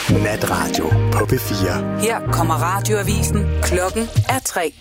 Natradio på P4. Her kommer radioavisen. Klokken er 3.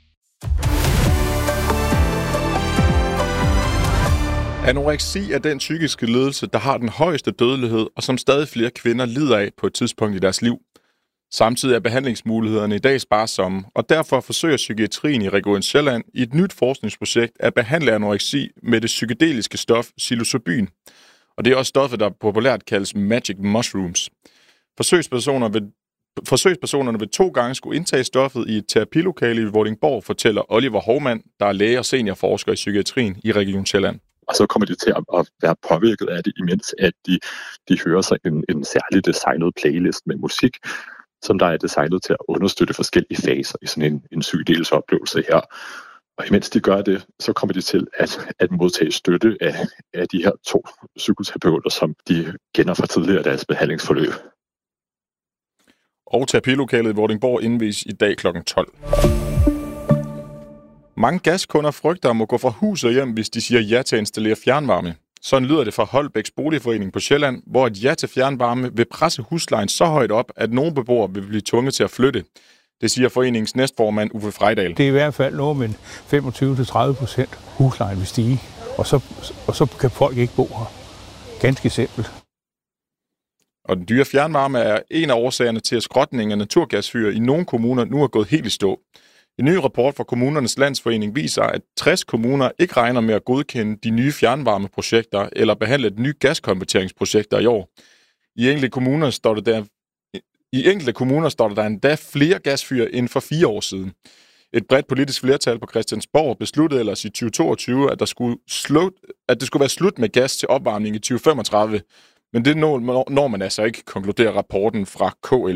Anoreksi er den psykiske lidelse, der har den højeste dødelighed, og som stadig flere kvinder lider af på et tidspunkt i deres liv. Samtidig er behandlingsmulighederne i dag sparsomme, og derfor forsøger psykiatrien i Region Sjælland i et nyt forskningsprojekt at behandle anoreksi med det psykedeliske stof psilocybin. Og det er også stoffet, der populært kaldes magic mushrooms. Forsøgspersonerne vil 2 gange skulle indtage stoffet i et terapilokale i Vordingborg, fortæller Oliver Hovmand, der er læge og seniorforsker i psykiatrien i Region Sjælland. Og så kommer de til at være påvirket af det, imens at de hører sig en særligt designet playlist med musik, som der er designet til at understøtte forskellige faser i sådan en psykedelisk oplevelse her. Og imens de gør det, så kommer de til at modtage støtte af de her 2 psykoterapeuter, som de kender fra tidligere deres behandlingsforløb. Og terapilokalet i Vordingborg indvies i dag kl. 12. Mange gaskunder frygter at må gå fra hus og hjem, hvis de siger ja til at installere fjernvarme. Sådan lyder det fra Holbæks Boligforening på Sjælland, hvor et ja til fjernvarme vil presse huslejen så højt op, at nogle beboere vil blive tvunget til at flytte. Det siger foreningens næstformand Uffe Frejdal. Det er i hvert fald noget med 25-30% huslejen vil stige, og så kan folk ikke bo her. Ganske simpelt. Og den dyre fjernvarme er en af årsagerne til, at skrotningen af naturgasfyr i nogle kommuner nu er gået helt i stå. En ny rapport fra Kommunernes Landsforening viser, at 60 kommuner ikke regner med at godkende de nye fjernvarmeprojekter eller behandle de nye gaskonverteringsprojekter i år. I enkelte kommuner står der endda flere gasfyr end for 4 år siden. Et bredt politisk flertal på Christiansborg besluttede ellers i 2022, at det skulle være slut med gas til opvarmning i 2035. Men det når man altså ikke, konkluderer rapporten fra KL.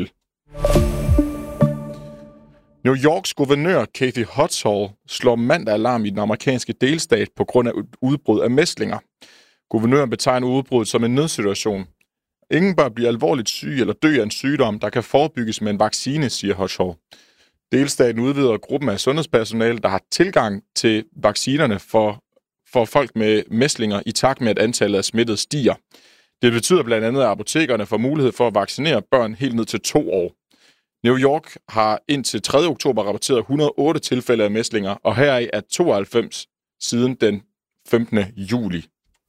New Yorks guvernør Kathy Hochul slår mandag alarm i den amerikanske delstat på grund af udbrud af mæslinger. Guvernøren betegner udbruddet som en nødsituation. Ingen bør blive alvorligt syg eller dø af en sygdom, der kan forebygges med en vaccine, siger Hochul. Delstaten udvider gruppen af sundhedspersonale, der har tilgang til vaccinerne for folk med mæslinger i takt med, at antallet af smittede stiger. Det betyder blandt andet, at apotekerne får mulighed for at vaccinere børn helt ned til 2 år. New York har indtil 3. oktober rapporteret 108 tilfælde af mæslinger, og heraf er 92 siden den 15. juli.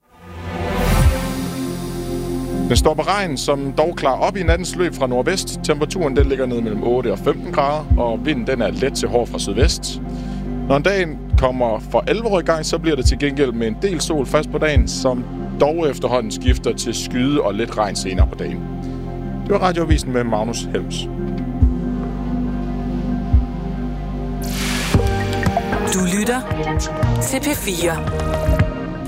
Den står på regn, som dog klarer op i nattens løb fra nordvest. Temperaturen den ligger ned mellem 8 og 15 grader, og vinden den er let til hård fra sydvest. Når dagen kommer for alvor i gang, så bliver det til gengæld med en del sol fast på dagen, som dog efterhånden skifter til skyde og lidt regn senere på dagen. Det var radioavisen med Magnus Helms. Du lytter til P4.